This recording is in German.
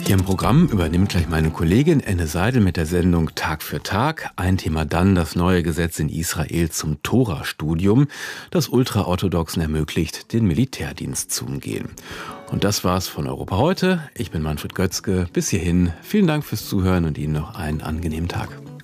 Im Programm übernimmt gleich meine Kollegin Enne Seidel mit der Sendung Tag für Tag. Ein Thema dann das neue Gesetz in Israel zum Tora-Studium, das Ultraorthodoxen ermöglicht, den Militärdienst zu umgehen. Und das war's von Europa heute. Ich bin Manfred Götzke. Bis hierhin. Vielen Dank fürs Zuhören und Ihnen noch einen angenehmen Tag.